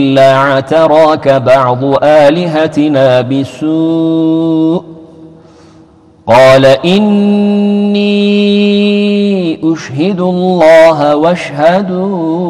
إلا اعتراك بعض آلهتنا بسوء قال إني أشهد الله واشهدوا